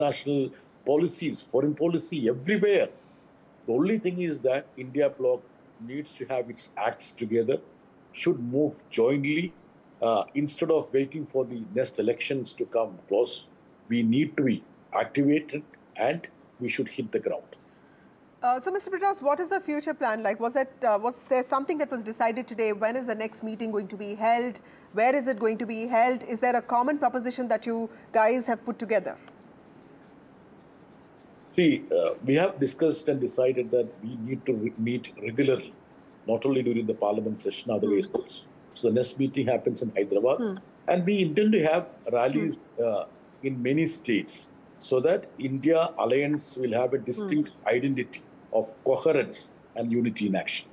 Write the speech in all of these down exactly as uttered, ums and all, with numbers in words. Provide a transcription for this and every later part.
international policies, foreign policy, everywhere. The only thing is that India bloc needs to have its acts together, should move jointly. Uh, instead of waiting for the next elections to come close, we need to be activated and we should hit the ground. Uh, so, Mister Britas, what is the future plan like? Was, it, uh, was there something that was decided today? When is the next meeting going to be held? Where is it going to be held? Is there a common proposition that you guys have put together? See, uh, we have discussed and decided that we need to re meet regularly, not only during the parliament session, otherwise mm. also. So the next meeting happens in Hyderabad, mm. and we intend to have rallies mm. uh, in many states, so that India Alliance will have a distinct mm. identity of coherence and unity in action.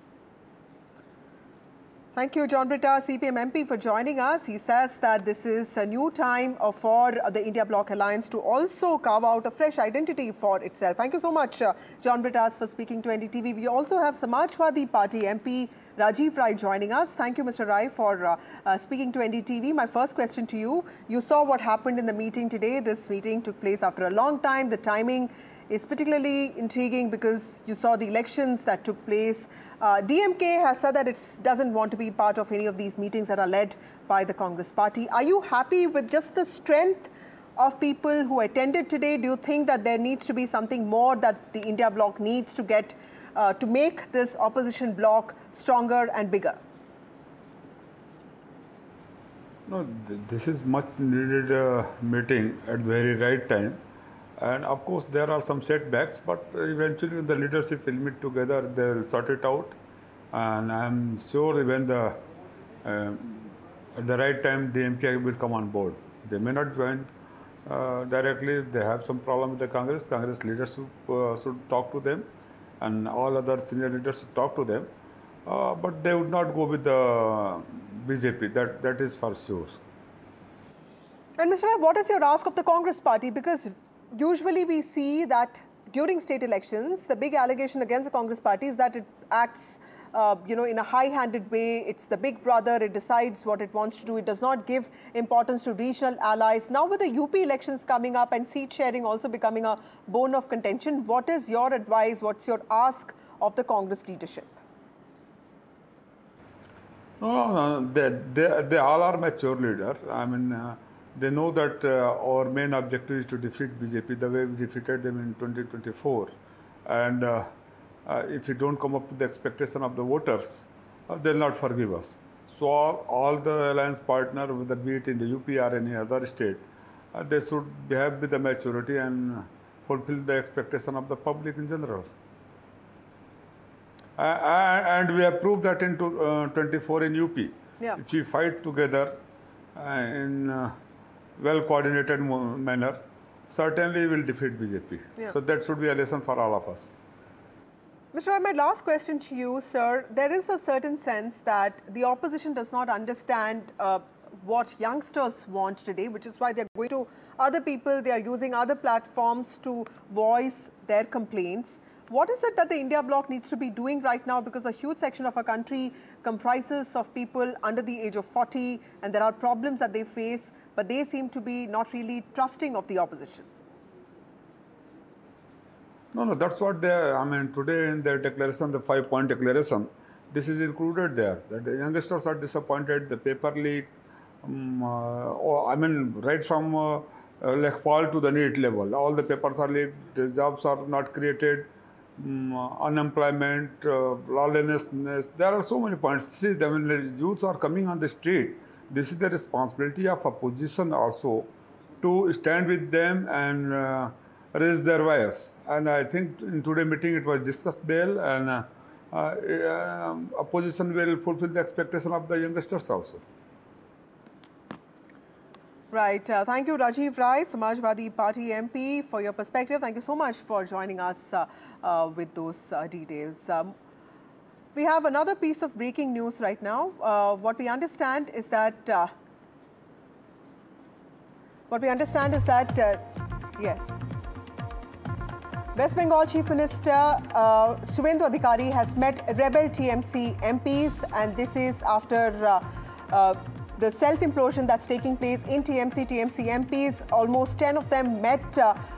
Thank you, John Britta, C P M M P, for joining us. He says that this is a new time for the India Bloc Alliance to also carve out a fresh identity for itself. Thank you so much, uh, John Britas, for speaking to N D T V. We also have Samajwadi Party M P Rajiv Rai joining us. Thank you, Mister Rai, for uh, uh, speaking to N D T V. My first question to you, you saw what happened in the meeting today. This meeting took place after a long time. The timing is particularly intriguing because you saw the elections that took place. Uh, D M K has said that it doesn't want to be part of any of these meetings that are led by the Congress party. Are you happy with just the strength of people who attended today? Do you think that there needs to be something more that the India bloc needs to get uh, to make this opposition bloc stronger and bigger? No, th this is much needed uh, meeting at very right time. And of course, there are some setbacks, but eventually when the leadership will meet together, they will sort it out. And I'm sure when the, uh, at the right time, D M K will come on board. They may not join uh, directly. They have some problem with the Congress. Congress leaders should, uh, should talk to them, and all other senior leaders should talk to them. Uh, but they would not go with the B J P. That, that is for sure. And Mister Rai, what is your ask of the Congress party? Because usually we see that during state elections, the big allegation against the Congress party is that it acts, uh, you know, in a high-handed way. It's the big brother. It decides what it wants to do. It does not give importance to regional allies. Now with the U P elections coming up and seat sharing also becoming a bone of contention, what is your advice? What's your ask of the Congress leadership? No, no, no. They, they, they all are mature leaders. I mean, uh, they know that uh, our main objective is to defeat B J P the way we defeated them in twenty twenty-four. And uh, uh, if we don't come up to the expectation of the voters, uh, they'll not forgive us. So all, all the alliance partners, whether be it in the U P or any other state, uh, they should behave with the maturity and fulfill the expectation of the public in general. Uh, and we have proved that in twenty-four in U P. Yeah. If we fight together uh, in uh, well-coordinated manner, certainly will defeat B J P. Yeah. So that should be a lesson for all of us. Mister Rai, my last question to you, sir. There is a certain sense that the opposition does not understand uh, what youngsters want today, which is why they're going to other people, they are using other platforms to voice their complaints. What is it that the India bloc needs to be doing right now? Because a huge section of our country comprises of people under the age of forty, and there are problems that they face, but they seem to be not really trusting of the opposition. No, no, that's what they, I mean, today in their declaration, the five-point declaration, this is included there. That the youngsters are disappointed, the paper leak, um, uh, or, I mean, right from uh, uh, Lekhpal to the NEET level, all the papers are leaked, the jobs are not created. Um, uh, unemployment, uh, lawlessness, there are so many points. See, when the youths are coming on the street, this is the responsibility of opposition also to stand with them and uh, raise their voice. And I think in today's meeting it was discussed well, and uh, uh, um, opposition will fulfill the expectation of the youngsters also. Right. Uh, thank you, Rajiv Rai, Samajwadi Party M P, for your perspective. Thank you so much for joining us uh, uh, with those uh, details. Um, we have another piece of breaking news right now. Uh, what we understand is that uh, what we understand is that uh, yes, West Bengal Chief Minister uh, Suvendu Adhikari has met rebel T M C M Ps, and this is after uh, uh, the self-implosion that's taking place in T M C. T M C M Ps, almost ten of them met uh,